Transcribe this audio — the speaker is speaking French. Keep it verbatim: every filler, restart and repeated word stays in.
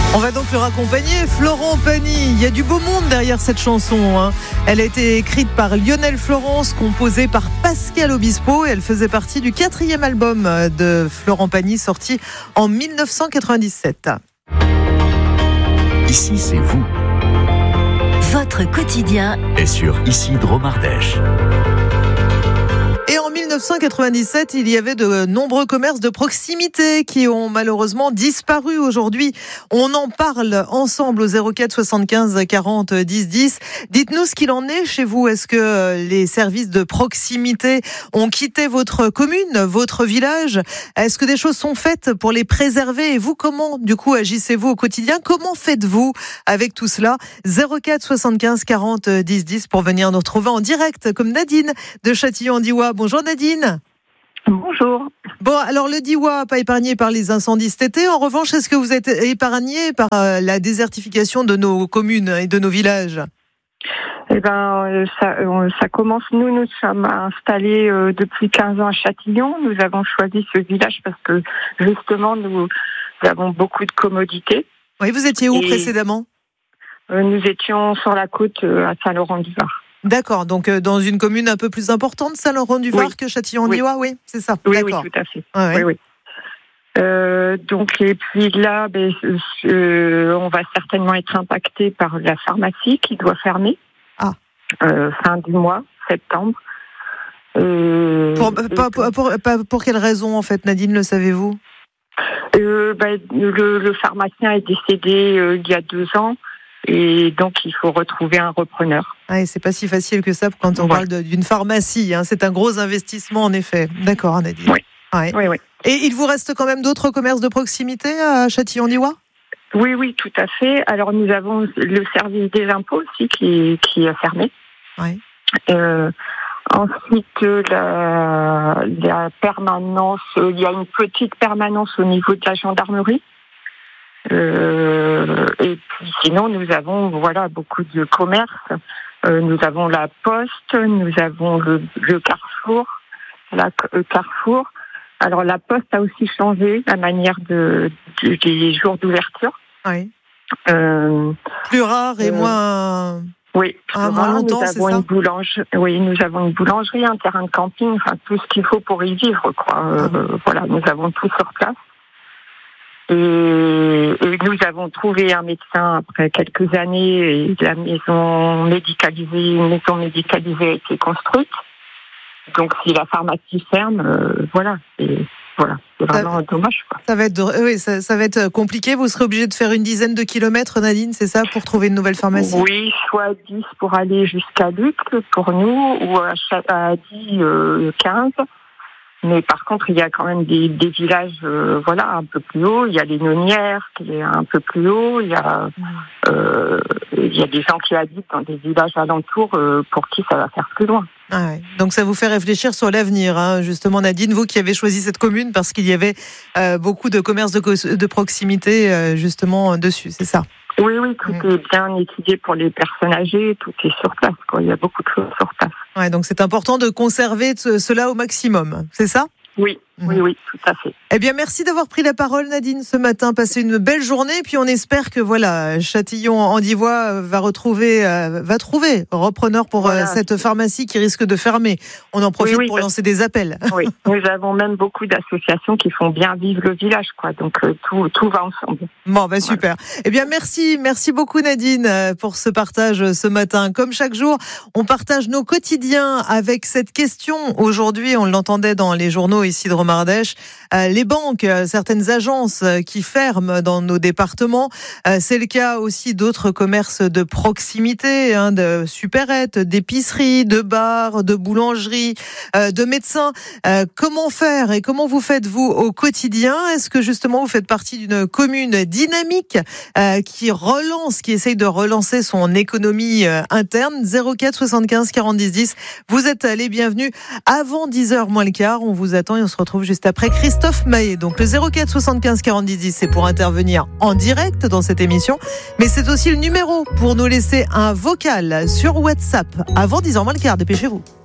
On va donc le raccompagner, Florent Pagny. Il y a du beau monde derrière cette chanson. Hein. Elle a été écrite par Lionel Florence, composée par Pascal Obispo. Et elle faisait partie du quatrième album de Florent Pagny, sorti en dix-neuf cent quatre-vingt-dix-sept. Ici, c'est vous. Votre quotidien est sur Ici Dromardèche. Et en dix-neuf cent quatre-vingt-dix-sept, il y avait de nombreux commerces de proximité qui ont malheureusement disparu aujourd'hui. On en parle ensemble au zéro quatre soixante-quinze quarante dix dix. Dites-nous ce qu'il en est chez vous. Est-ce que les services de proximité ont quitté votre commune, votre village ? Est-ce que des choses sont faites pour les préserver ? Et vous, comment, du coup, agissez-vous au quotidien ? Comment faites-vous avec tout cela ? zéro quatre soixante-quinze quarante dix dix pour venir nous retrouver en direct, comme Nadine de Châtillon-en-Diois. Bonjour Nadine. Bonjour. Bon, alors le Diois, pas épargné par les incendies cet été. En revanche, est-ce que vous êtes épargné par euh, la désertification de nos communes et de nos villages ? Eh ben, ça, ça commence. Nous, nous sommes installés euh, depuis quinze ans à Châtillon. Nous avons choisi ce village parce que justement, nous avons beaucoup de commodités. Oui, vous étiez où et, précédemment ? euh, Nous étions sur la côte euh, à Saint-Laurent-du-Var. D'accord, donc euh, dans une commune un peu plus importante, Saint-Laurent-du-Var, oui. que Châtillon-en-Diois, oui. oui, c'est ça. Oui, D'accord. oui, tout à fait. Ouais, ouais. Oui, oui. Euh, donc, et puis là, ben, euh, on va certainement être impacté par la pharmacie qui doit fermer. Ah. Euh, fin du mois, septembre. Euh, pour, pas, pour, pour, pour, pour quelle raison, en fait, Nadine, le savez-vous ? euh, ben, le, le pharmacien est décédé euh, il y a deux ans. Et donc, il faut retrouver un repreneur. Ah, et c'est pas si facile que ça quand on ouais. parle de, d'une pharmacie. Hein. C'est un gros investissement, en effet. D'accord, Nadine. Oui. Ouais. oui, oui. Et il vous reste quand même d'autres commerces de proximité à Châtillon-en-Diois ? Oui, oui, tout à fait. Alors, nous avons le service des impôts aussi qui, qui est fermé. Oui. Euh, ensuite, la, la permanence, il y a une petite permanence au niveau de la gendarmerie. Euh, et puis sinon nous avons voilà beaucoup de commerces. Euh, nous avons la Poste, nous avons le, le Carrefour, la le Carrefour. Alors la Poste a aussi changé la manière de, de des jours d'ouverture. Oui. Euh, plus rare et euh, moins. Oui. Ah, moins longtemps, nous c'est avons ça une boulangerie. Oui, nous avons une boulangerie, un terrain de camping, enfin tout ce qu'il faut pour y vivre, quoi. Ah. Euh, voilà, nous avons tout sur place. Et, et nous avons trouvé un médecin après quelques années et la maison médicalisée, une maison médicalisée a été construite. Donc si la pharmacie ferme, euh, voilà, c'est, voilà, c'est vraiment ça, dommage, quoi. Ça va être, oui, ça, ça va être compliqué. Vous serez obligé de faire une dizaine de kilomètres, Nadine, c'est ça, pour trouver une nouvelle pharmacie ? Oui, soit dix pour aller jusqu'à Luc pour nous, ou à, à dix, euh, quinze. Mais par contre, il y a quand même des, des villages, euh, voilà, un peu plus haut. Il y a les Nonières qui est un peu plus haut. Il y a, euh, il y a des gens qui habitent dans des villages alentours euh, pour qui ça va faire plus loin. Ah ouais. Donc ça vous fait réfléchir sur l'avenir, hein, justement, Nadine, vous qui avez choisi cette commune parce qu'il y avait euh, beaucoup de commerces de, co- de proximité euh, justement dessus, c'est ça ? Oui, oui, tout mmh. est bien étudié pour les personnes âgées, tout est sur place, quoi. Il y a beaucoup de choses sur place. Ouais, donc c'est important de conserver t- cela au maximum, c'est ça ? Oui, mmh. oui, oui, tout à fait. Eh bien, merci d'avoir pris la parole, Nadine, ce matin. Passez une belle journée, et puis on espère que voilà, Châtillon-en-Diois va retrouver, euh, va trouver repreneur pour voilà. euh, cette pharmacie qui risque de fermer. On en profite oui, oui, pour lancer des appels. Oui, nous avons même beaucoup d'associations qui font bien vivre le village, quoi. Donc euh, tout, tout va ensemble. Bon, ben super. Voilà. Eh bien, merci, merci beaucoup, Nadine, pour ce partage ce matin. Comme chaque jour, on partage nos quotidiens avec cette question. Aujourd'hui, on l'entendait dans les journaux ici de Dromardèche. Euh, les banques, certaines agences qui ferment dans nos départements. Euh, c'est le cas aussi d'autres commerces de proximité, hein, de supérettes, d'épiceries, de bars, de boulangeries, euh, de médecins. Euh, comment faire et comment vous faites-vous au quotidien ? Est-ce que justement vous faites partie d'une commune dynamique euh, qui relance, qui essaye de relancer son économie euh, interne ? zéro quatre soixante-quinze quarante dix dix. Vous êtes les bienvenus avant dix heures moins le quart. On vous attend et on se retrouve juste après Christophe Maé. Donc le zéro quatre soixante-quinze quarante dix dix, c'est pour intervenir en direct dans cette émission, mais c'est aussi le numéro pour nous laisser un vocal sur WhatsApp avant dix heures moins le quart. Dépêchez-vous.